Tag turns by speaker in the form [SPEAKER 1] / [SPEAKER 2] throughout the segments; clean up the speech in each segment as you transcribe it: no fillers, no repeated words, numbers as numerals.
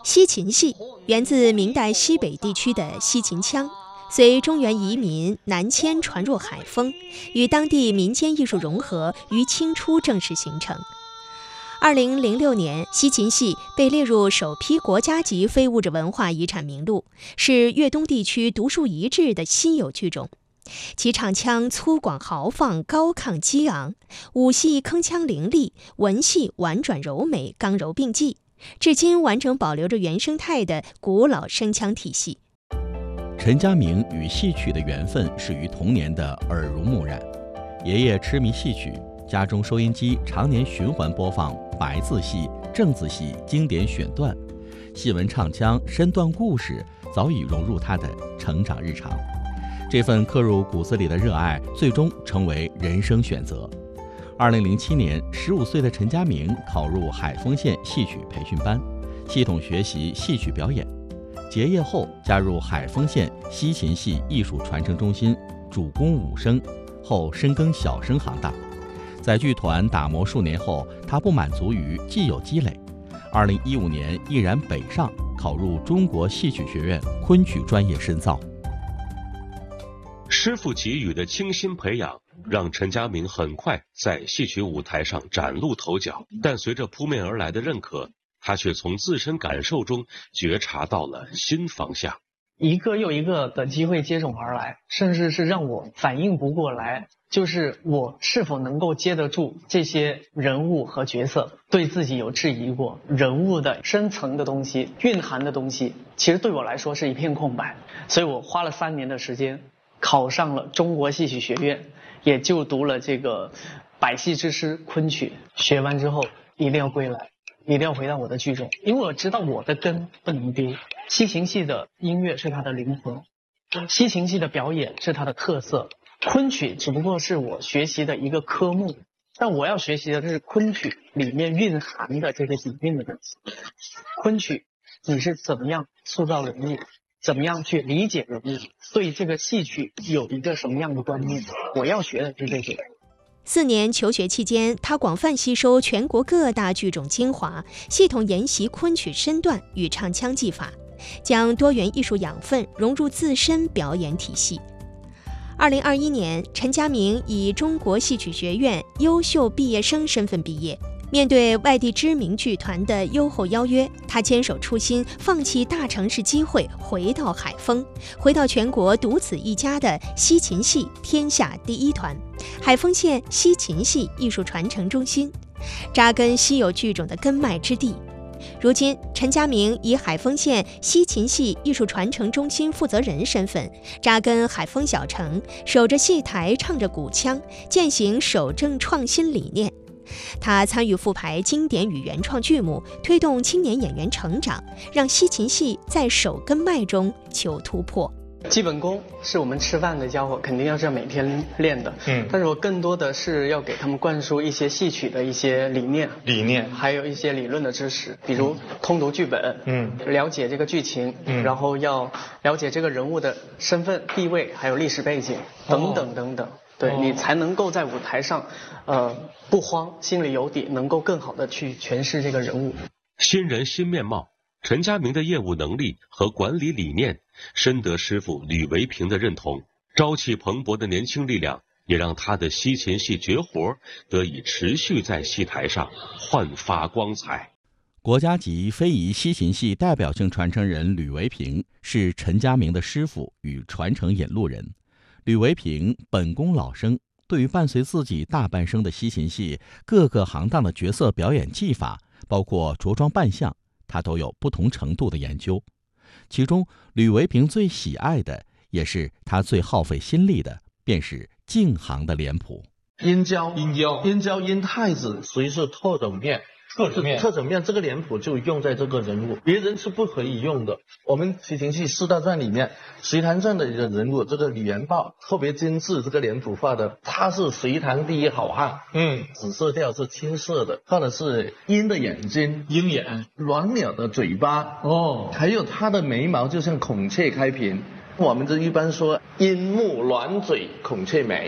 [SPEAKER 1] 西秦戏源自明代西北地区的西秦腔，随中原移民南迁传入海丰，与当地民间艺术融合，于清初正式形成。2006年，西秦戏被列入首批国家级非物质文化遗产名录，是粤东地区独树一帜的稀有剧种。其唱腔粗犷豪放，高亢激昂；武戏铿锵凌厉，文戏婉转柔美，刚柔并济。至今完整保留着原生态的古老声腔体系。
[SPEAKER 2] 陈家明与戏曲的缘分始于童年的耳濡目染，爷爷痴迷戏曲，家中收音机常年循环播放白字戏、正字戏经典选段，戏文唱腔、身段故事早已融入他的成长日常。这份刻入骨子里的热爱，最终成为人生选择。2007年，15岁的陈家明考入海丰县戏曲培训班，系统学习戏曲表演。结业后，加入海丰县西秦戏艺术传承中心，主攻武生，后深耕小生行当。在剧团打磨数年后，他不满足于既有积累，2015年毅然北上，考入中国戏曲学院昆曲专业深造。
[SPEAKER 3] 师傅给予的精心培养，让陈家明很快在戏曲舞台上崭露头角。但随着扑面而来的认可，他却从自身感受中觉察到了新方向。
[SPEAKER 4] 一个又一个的机会接踵而来，甚至是让我反应不过来，就是我是否能够接得住这些人物和角色。对自己有质疑过，人物的深层的东西、蕴含的东西，其实对我来说是一片空白。所以我花了3年的时间，考上了中国戏曲学院，也就读了这个百戏之师昆曲。学完之后一定要归来，一定要回到我的剧中，因为我知道我的根不能丢。西秦戏的音乐是它的灵魂，西秦戏的表演是它的特色，昆曲只不过是我学习的一个科目，但我要学习的是昆曲里面蕴含的这个底蕴的东西。昆曲你是怎么样塑造人物，怎么样去理解人物，对这个戏曲有一个什么样的观念，我要学的是这些。
[SPEAKER 1] 4年求学期间，他广泛吸收全国各大剧种精华，系统研习昆曲身段与唱腔技法，将多元艺术养分融入自身表演体系。2021年，陈家明以中国戏曲学院优秀毕业生身份毕业。面对外地知名剧团的优厚邀约，他坚守初心，放弃大城市机会，回到海丰，回到全国独此一家的西秦戏天下第一团——海丰县西秦戏艺术传承中心，扎根稀有剧种的根脉之地。如今，陈家明以海丰县西秦戏艺术传承中心负责人身份，扎根海丰小城，守着戏台，唱着古腔，践行守正创新理念。他参与复排经典与原创剧目，推动青年演员成长，让西秦戏在守根脉中求突破。
[SPEAKER 4] 基本功是我们吃饭的家伙肯定要是每天练的，但是我更多的是要给他们灌输一些戏曲的一些理念，还有一些理论的知识，比如通读剧本，了解这个剧情，然后要了解这个人物的身份地位，还有历史背景等等等等。对，你才能够在舞台上不慌，心里有底，能够更好的去诠释这个人物。
[SPEAKER 3] 新人新面貌，陈家明的业务能力和管理理念深得师傅吕维平的认同，朝气蓬勃的年轻力量也让他的西秦戏绝活得以持续在戏台上焕发光彩。
[SPEAKER 2] 国家级非遗西秦戏代表性传承人吕维平是陈家明的师傅与传承引路人。吕维平本宫老生，对于伴随自己大半生的西秦戏各个行当的角色表演技法，包括着装扮相，他都有不同程度的研究。其中吕维平最喜爱的，也是他最耗费心力的，便是净行的脸谱。
[SPEAKER 5] 阴交、阴太子属于是特整面，这个脸谱就用在这个人物，别人是不可以用的。我们西秦戏四大传里面，隋唐传的一个人物，这个李元豹特别精致，这个脸谱画的，他是隋唐第一好汉。紫色调是青色的，画的是鹰的眼睛，鹰眼，鸾鸟的嘴巴，还有他的眉毛就像孔雀开屏。我们这一般说鹰目鸾嘴孔雀眉。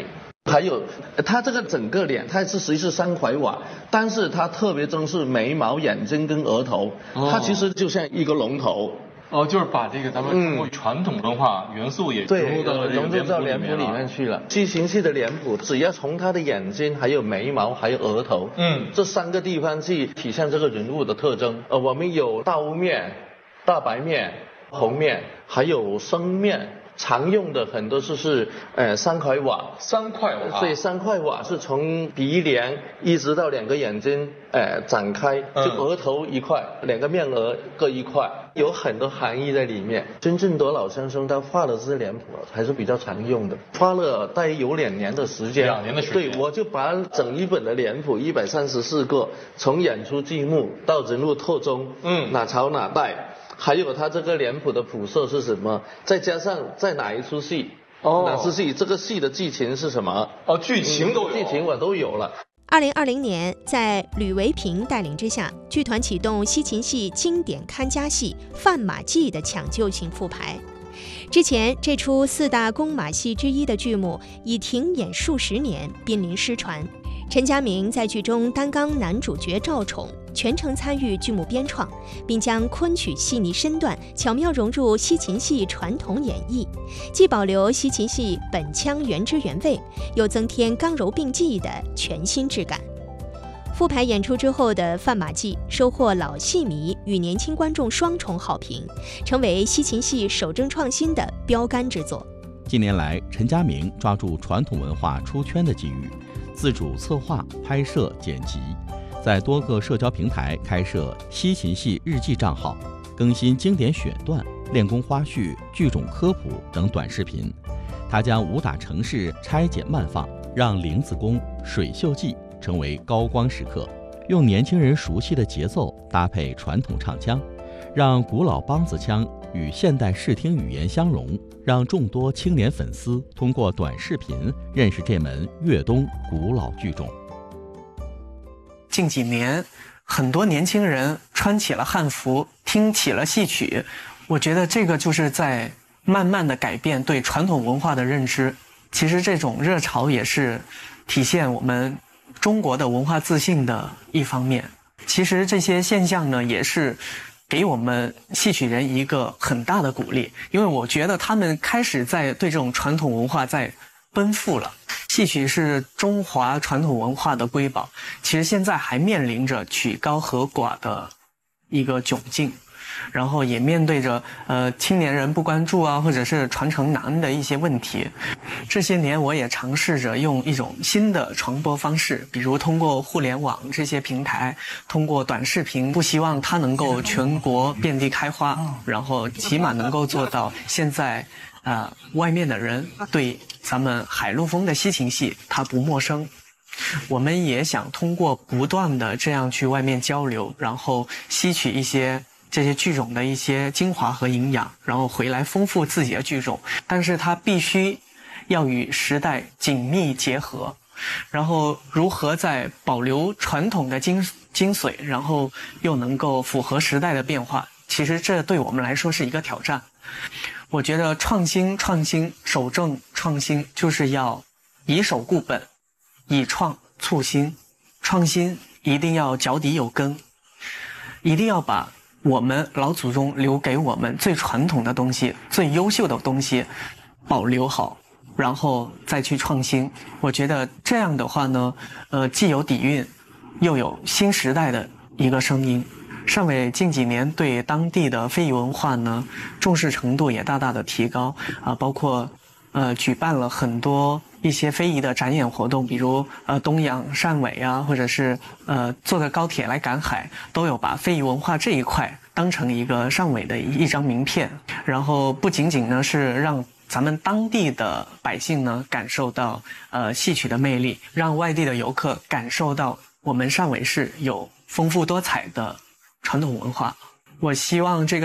[SPEAKER 5] 还有它这个整个脸，它是实际是3块瓦，但是它特别重视眉毛、眼睛跟额头，它其实就像一个龙头。
[SPEAKER 6] 就是把这个咱们中国传统文化元素也融入到脸谱里面
[SPEAKER 5] 去了。西秦戏的脸谱，只要从他的眼睛、还有眉毛、还有额头，这3个地方去体现这个人物的特征。我们有大乌面、大白面、红面，还有生面。常用的很多是3块瓦
[SPEAKER 6] ，3块瓦，
[SPEAKER 5] 对，3块瓦是从鼻梁一直到2个眼睛展开，就额头1块，2个面额各1块，有很多含义在里面。真正罗老先生他画的这些脸谱还是比较常用的，花了大约有2年的时间。
[SPEAKER 6] 2年的时间。
[SPEAKER 5] 对，我就把整一本的脸谱134个，从演出剧目到人物特征，哪朝哪代。还有他这个脸谱的谱色是什么？再加上在哪一出戏，哪出戏，这个戏的剧情是什么？
[SPEAKER 6] 剧情都有，
[SPEAKER 5] 剧情我都有了。
[SPEAKER 1] 2020年，在吕维平带领之下，剧团启动西秦戏经典看家戏《范马记》的抢救性复排。之前，这出4大公马戏之一的剧目已停演数十年，濒临失传。陈家明在剧中担纲男主角赵宠，全程参与剧目编创，并将昆曲细腻身段巧妙融入西秦戏传统演绎，既保留西秦戏本腔原汁原味，又增添刚柔并济的全新质感。复排演出之后的《范马记》收获老戏迷与年轻观众双重好评，成为西秦戏守正创新的标杆之作。
[SPEAKER 2] 近年来，陈家明抓住传统文化出圈的机遇，自主策划、拍摄、剪辑，在多个社交平台开设西秦戏日记账号，更新经典选段、练功花絮、剧种科普等短视频。他将武打程式拆解慢放，让林子功、水袖记成为高光时刻，用年轻人熟悉的节奏搭配传统唱腔，让古老梆子腔与现代视听语言相融，让众多青年粉丝通过短视频认识这门粤东古老剧种。
[SPEAKER 7] 近几年，很多年轻人穿起了汉服，听起了戏曲，我觉得这个就是在慢慢的改变对传统文化的认知。其实这种热潮也是体现我们中国的文化自信的一方面。其实这些现象呢，也是给我们戏曲人一个很大的鼓励，因为我觉得他们开始在对这种传统文化在奔赴了。戏曲是中华传统文化的瑰宝，其实现在还面临着曲高和寡的一个窘境，然后也面对着青年人不关注啊，或者是传承难的一些问题。这些年我也尝试着用一种新的传播方式，比如通过互联网这些平台，通过短视频，不希望它能够全国遍地开花，然后起码能够做到现在外面的人对咱们海陆丰的西秦戏它不陌生。我们也想通过不断的这样去外面交流，然后吸取一些这些剧种的一些精华和营养，然后回来丰富自己的剧种，但是它必须要与时代紧密结合，然后如何在保留传统的精髓，然后又能够符合时代的变化，其实这对我们来说是一个挑战。我觉得创新、守正创新就是要以守固本，以创促新。创新一定要脚底有根，一定要把我们老祖宗留给我们最传统的东西、最优秀的东西保留好，然后再去创新。我觉得这样的话呢，既有底蕴，又有新时代的一个声音。尚伟近几年对当地的非遗文化呢重视程度也大大的提高包括举办了很多一些非遗的展演活动，比如东洋汕尾啊，或者是坐着高铁来赶海，都有把非遗文化这一块当成一个汕尾的一张名片。然后不仅仅呢是让咱们当地的百姓呢感受到戏曲的魅力，让外地的游客感受到我们汕尾市有丰富多彩的传统文化。我希望这个